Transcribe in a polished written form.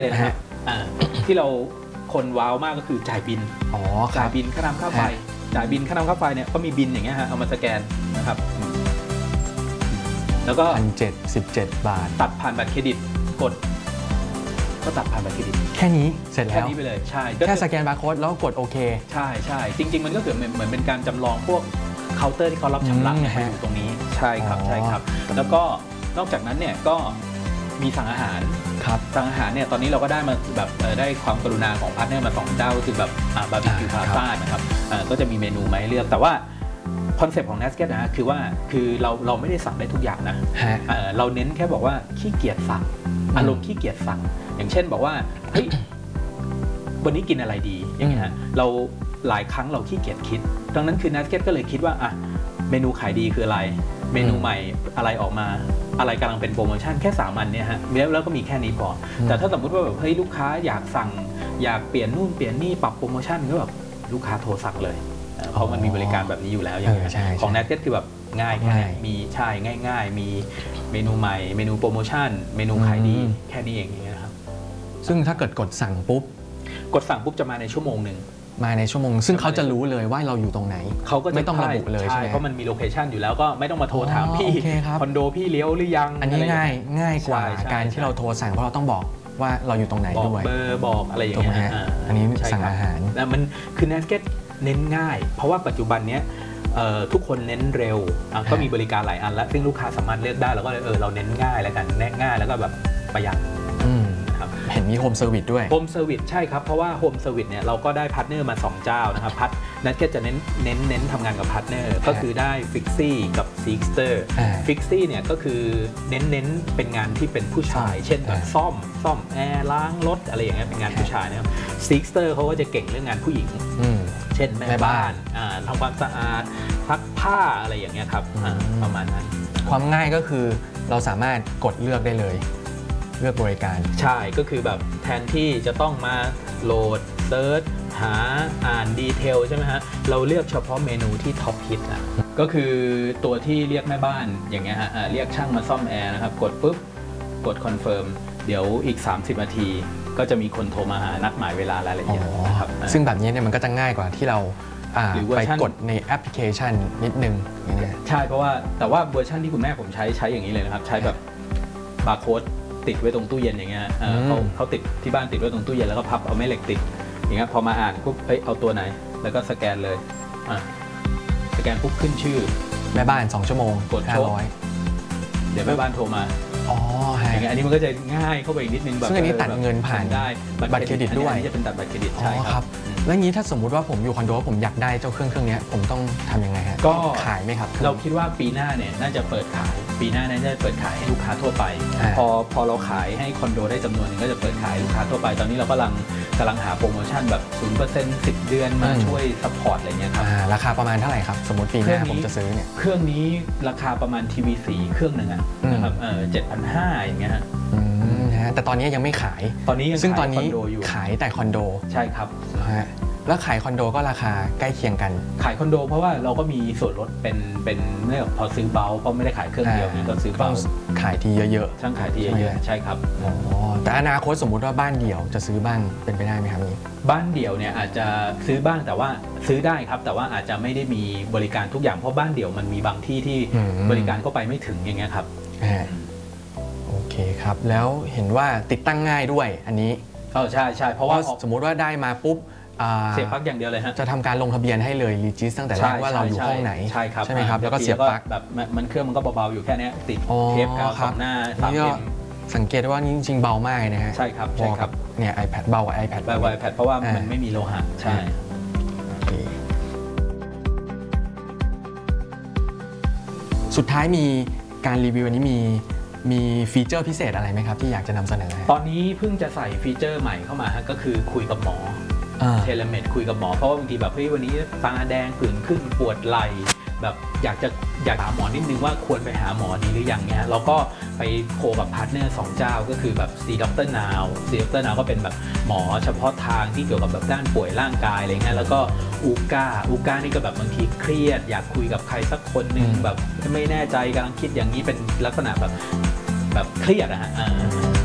เลยนะครับที่เราคนว้าวมากก็คือจ่ายบินจ่ายบินค่าน้ำค่าไฟจ่ายบินค่าน้ำค่าไฟเนี่ยก็มีบินอย่างเงี้ยฮะเอามาสแกนนะครับแล้วก็ 1,717 บาทตัดผ่านบัตรเครดิตกดก็ตัดผ่านบัตรเครดิตแค่นี้เสร็จแล้วแค่นี้ไปเลยใช่แค่สแกนบาร์โค้ดแล้วกดโอเคใช่ใช่จริงๆมันก็เหมือนเป็นการจำลองพวกเคาน์เตอร์ที่เขารับชำระมาอยู่ตรงนี้ใช่ครับใช่ครับแล้วก็นอกจากนั้นเนี่ยก็มีสั่งอาหารสั่งอาหารเนี่ยตอนนี้เราก็ได้มาแบบได้ความกรุณาของพาร์ทเนอร์มา2เจ้าก็คือแบบบาร์บีคิวพาซ่านะครับก็จะมีเมนูมาให้เลือกแต่ว่าคอนเซปต์ของ Nasket นะคือว่าคือเราไม่ได้สั่งได้ทุกอย่างนะเราเน้นแค่บอกว่าขี้เกียจสั่งอารมณ์ขี้เกียจสั่งอย่างเช่นบอกว่าเฮ้ยวันนี้กินอะไรดีอย่างเงี้ยเราหลายครั้งเราขี้เกียจคิดดังนั้นคือ Nasket ก็เลยคิดว่าเมนูขายดีคืออะไรเมนูใหม่อะไรออกมาอะไรกำลังเป็นโปรโมชั่นแค่3 อันเนี่ยฮะแล้วก็มีแค่นี้พอแต่ถ้าสมมติว่าแบบเฮ้ยลูกค้าอยากสั่งอยากเปลี่ยนนู่นเปลี่ยนนี่ปรับโปรโมชั่นก็แบบลูกค้าโทรสั่งเลยเพราะมันมีบริการแบบนี้อยู่แล้วอย่างเงี้ยของ Nasket คือแบบง่ายมีใช่ง่ายมีเมนูใหม่เมนูโปรโมชั่นเมนูขายดีแค่นี้เองอย่างเงี้ยครับซึ่งถ้าเกิดกดสั่งปุ๊บจะมาในชั่วโมงหนึ่งมาในชั่วโมงซึ่งเขาจะรู้เลยว่าเราอยู่ตรงไหนเขาก็ไม่ต้องระบุเลยใช่ไหมเพราะมันมีโลเคชันอยู่แล้วก็ไม่ต้องมาโทรถามพี่คอนโดพี่เลี้ยวหรือยังอันนี้ง่ายกว่าการที่เราโทรสั่งเพราะเราต้องบอกว่าเราอยู่ตรงไหนด้วยบอกเบอร์บอกอะไรอย่างเงี้ยอันนี้สั่งอาหารแล้วมันคือ Nasket เน้นง่ายเพราะว่าปัจจุบันนี้ทุกคนเน้นเร็วก็มีบริการหลายอันแล้วซึ่งลูกค้าสามารถเลือกได้แล้วก็เราเน้นง่ายแล้วกันแน่ง่ายแล้วก็แบบประหยัดเห็นมีโฮมเซอร์วิสด้วยโฮมเซอร์วิสใช่ครับเพราะว่าโฮมเซอร์วิสเนี่ยเราก็ได้พาร์ทเนอร์มา2เจ้านะครับNasketจะเน้นทำงานกับพาร์ทเนอร์ก็คือได้ฟิกซี่กับซิกสเตอร์ฟิกซี่เนี่ยก็คือเน้นเป็นงานที่เป็นผู้ชายเช่นแบบซ่อมแอร์ล้างรถอะไรอย่างเงี้ยเป็นงานผู้ชายนะครับซิกสเตอร์เขาก็จะเก่งเรื่องงานผู้หญิงเช่นแม่บ้านทำความสะอาดซักผ้าอะไรอย่างเงี้ยครับประมาณนั้นความง่ายก็คือเราสามารถกดเลือกได้เลยเลือกบริการใช่ก็คือแบบแทนที่จะต้องมาโหลดเซิร์ชหาอ่านดีเทลใช่ไหมฮะเราเลือกเฉพาะเมนูที่ท็อปฮิตก็คือตัวที่เรียกแม่บ้านอย่างเงี้ยฮะเรียกช่างมาซ่อมแอร์นะครับกดปุ๊บกดคอนเฟิร์มเดี๋ยวอีก30 นาทีก็จะมีคนโทรมาหานัดหมายเวลารายละเอียดนะครับซึ่งแบบนี้เนี่ยมันก็จะง่ายกว่าที่เราไปกดในแอปพลิเคชันนิดนึงใช่เพราะว่าแต่ว่าเวอร์ชันที่คุณแม่ผมใช้อย่างนี้เลยนะครับใช้แบบบาร์โค้ดติดไว้ตรงตู้เย็นอย่างเงี้ยเขาติดที่บ้านติดไว้ตรงตู้เย็นแล้วก็พับเอาแม่เหล็กติดอย่างเงี้ยพอมาอ่านปุ๊บเอาตัวไหนแล้วก็สแกนเลยสแกนปุ๊บขึ้นชื่อแม่บ้าน2 ชั่วโมงกด500เดี๋ยวแม่บ้านโทรมาอย่างเงี้ยอันนี้มันก็จะง่ายเข้าไปอีกนิดนึงแบบซึ่งอันนี้ตัดเงินผ่านได้บัตรเครดิตด้วยจะเป็นตัดบัตรเครดิตใช่ครับแล้วงี้ถ้าสมมุติว่าผมอยู่คอนโดผมอยากได้เจ้าเครื่องนี้ผมต้องทำยังไงฮะก็ขายไหมครับเราคิดว่าปีหน้าเนี่ยน่าจะเปิดขายปีหน้าน่าจะเปิดขายให้ลูกค้าทั่วไปพอเราขายให้คอนโดได้จำนวนนึงก็จะเปิดขายลูกค้าทั่วไปตอนนี้เรากำลังหาโปรโมชั่นแบบ 0% 10 เดือนมาช่วยซัพพอร์ตอะไรเงี้ยครับราคาประมาณเท่าไหร่ครับสมมติปีหน้าผมจะซื้อเนี่ยเครื่องนี้ราคาประมาณทีวี4เครื่องหนึ่งนะครับ7,500อย่างเงี้ยแต่ตอนนี้ยังไม่ขายตอนนี้ซึ่งตอนนี้ขายแต่คอนโดใช่ครับแล้วขายคอนโดก็ราคาใกล้เคียงกันขายคอนโดเพราะว่าเราก็มีส่วนลดเป็นเมื่อพอซื้อเบาเพราะไม่ได้ขายเครื่องเดียวเนี่ยก็ซื้อเบาขายทีเยอะๆช่างขายทีเยอะๆใช่ครับแต่อนาคตสมมุติว่าบ้านเดี่ยวจะซื้อบ้างเป็นไปได้ไหมครับนี่บ้านเดี่ยวเนี่ยอาจจะซื้อบ้างแต่ว่าซื้อได้ครับแต่ว่าอาจจะไม่ได้มีบริการทุกอย่างเพราะบ้านเดี่ยวมันมีบางที่ที่บริการเข้าไปไม่ถึงอย่างเงี้ยครับโอเคครับแล้วเห็นว่าติดตั้งง่ายด้วยอันนี้ใช่เพราะว่าสมมุติว่าได้มาปุ๊บเสียบปลั๊กอย่างเดียวเลยฮะจะทำการลงทะเบียนให้เลยรีจิสตั้งแต่แรกว่าเราอยู่ห้องไหนใช่ครับใช่ไหมครับแล้วก็เสียบปลั๊กแบบมันเครื่องมันก็เบาๆอยู่แค่นี้ติดเทปกาวสองหน้า3M สังเกตว่านี่จริงๆเบามากนะฮะใช่ครับเนี่ย iPad เบากว่า iPad เพราะว่ามันไม่มีโลหะใช่สุดท้ายมีการรีวิวอันนี้มีฟีเจอร์พิเศษอะไรไหมครับที่อยากจะนำเสนอตอนนี้เพิ่งจะใส่ฟีเจอร์ใหม่เข้ามาก็คือคุยกับหมอเทเลเมดคุยกับหมอเพราะว่าบางทีแบบเฮ้ยวันนี้ตาแดงผื่นขึ้นปวดไหล่แบบอยากหาหมอนิดนึงว่าควรไปหาหมอดีหรือยังเนี่ยเราก็ไปโคกับพาร์ทเนอร์2เจ้าก็คือแบบ C Dr. Now ก็เป็นแบบหมอเฉพาะทางที่เกี่ยวกับแบบด้านป่วยร่างกายอะไรเงี้ยแล้วก็อูก้านี่ก็แบบบางทีเครียดอยากคุยกับใครสักคนนึงแบบไม่แน่ใจกำลังคิดอย่างนี้เป็นลักษณะแบบเครียดอะฮะ